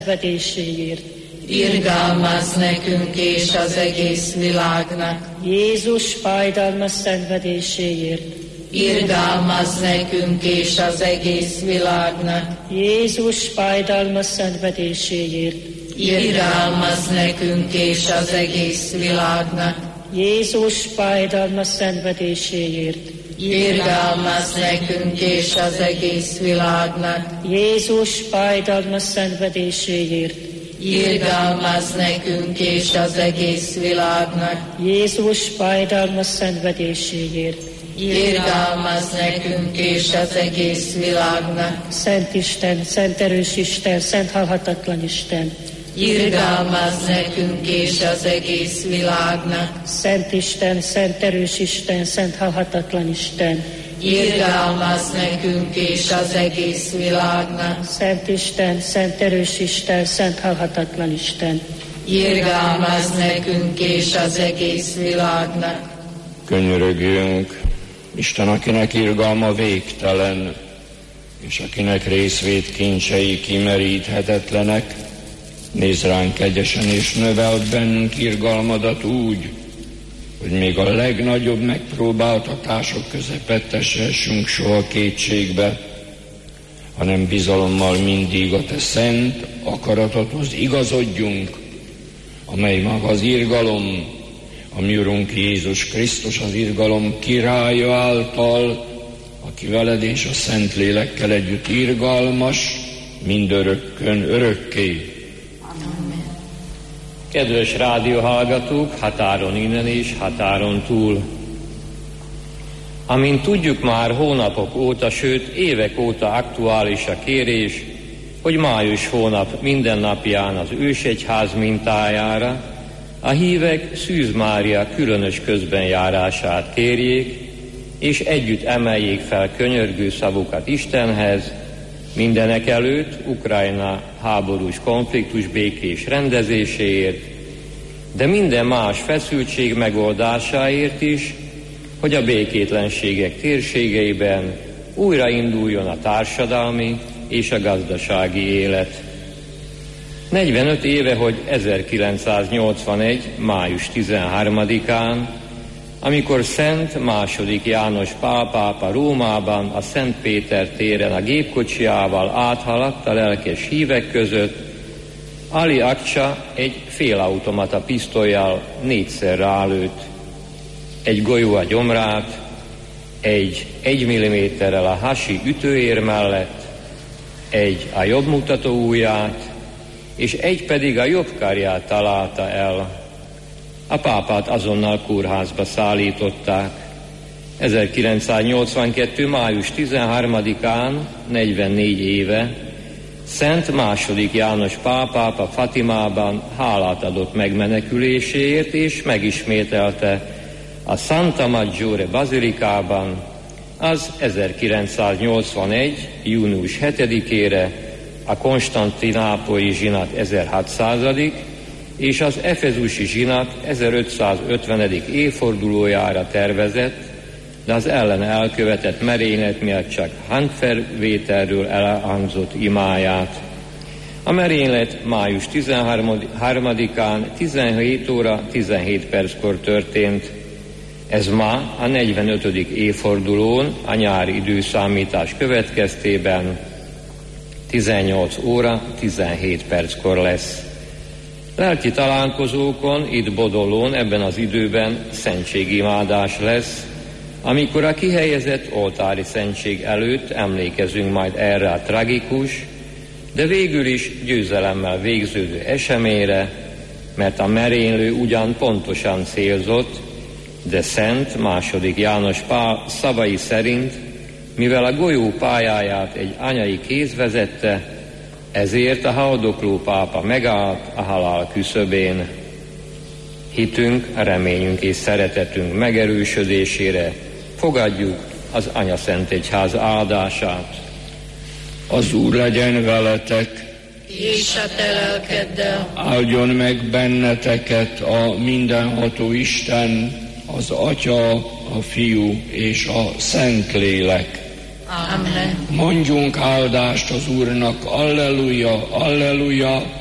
szenvedéséért. Irgalmazz nekünk és az egész világnak. Jézus fájdalmas szenvedéséért. Irgalmazz nekünk és az egész világnak. Jézus fájdalmas szenvedéséért. Irgalmazz nekünk és az egész világnak. Jézus fájdalmas szenvedéséért. Irgalmazz nekünk és az egész világnak. Jézus fájdalmas szenvedéséért. Irgalmazz nekünk és az egész világnak. Jézus fájdalmas szenvedéséért. Irgalmazz nekünk és az egész világnak. Szent Isten, szent erős Isten, szent halhatatlan Isten. Irgalmazz nekünk és az egész világnak. Szent Isten, szent erős Isten, szent halhatatlan Isten. Irgalmazz nekünk és az egész világnak. Szent Isten, szent erős Isten, szent halhatatlan Isten. Irgalmazz nekünk és az egész világnak. Könyörögjünk, Isten, akinek irgalma végtelen, és akinek részvét kincsei kimeríthetetlenek, nézz ránk kegyesen és növeld bennünk irgalmadat úgy, hogy még a legnagyobb megpróbáltatások közepette se essünk soha kétségbe, hanem bizalommal mindig a te szent akaratodhoz igazodjunk, amely maga az irgalom, a mi Urunk Jézus Krisztus az irgalom királya által, aki veled és a Szentlélekkel együtt irgalmas, mindörökkön örökké. Kedves rádióhallgatók, határon innen és határon túl. Amint tudjuk, már hónapok óta, sőt évek óta aktuális a kérés, hogy május hónap minden napján az ősegyház mintájára a hívek Szűz Mária különös közbenjárását kérjék, és együtt emeljék fel könyörgő szavukat Istenhez, mindenek előtt Ukrajna háborús konfliktus békés rendezéséért, de minden más feszültség megoldásáért is, hogy a békétlenségek térségeiben újrainduljon a társadalmi és a gazdasági élet. 45 éve, hogy 1981. május 13-án, amikor Szent II. János Pál pápa Rómában a Szent Péter téren a gépkocsijával áthaladt a lelkes hívek között, Ali Akcsa egy félautomata pisztollyal 4-szer rálőtt. Egy golyó a gyomrát, egy 1 mm-rel a hasi ütőér mellett, egy a jobb mutató ujját, és egy pedig a jobb karját találta el. A pápát azonnal kórházba szállították. 1982. május 13-án, 44 éve, Szent II. János Pál pápa Fatimában hálát adott megmeneküléséért, és megismételte a Santa Maggiore bazilikában az 1981. június 7-ére, a konstantinápolyi zsinat 1600. és az efezusi zsinat 1550. évfordulójára tervezett, de az ellen elkövetett merénylet miatt csak hangfelvételről elhangzott imáját. A merénylet május 13-án 17 óra 17 perckor történt. Ez ma a 45. évfordulón a nyári időszámítás következtében 18 óra 17 perckor lesz. Lelki találkozókon itt Bodolón ebben az időben szentségimádás lesz, amikor a kihelyezett oltári szentség előtt emlékezünk majd erre a tragikus, de végül is győzelemmel végződő eseményre, mert a merénylő ugyan pontosan célzott, de Szent II. János Pál szavai szerint, mivel a golyó pályáját egy anyai kéz vezette, ezért a haldokló pápa megállt a halál küszöbén. Hitünk, reményünk és szeretetünk megerősödésére fogadjuk az Anyaszentegyház áldását. Az Úr legyen veletek, és a te lelkeddel. Áldjon meg benneteket a mindenható Isten, az Atya, a Fiú és a Szentlélek. Amen. Mondjunk áldást az Úrnak, alleluja, alleluja,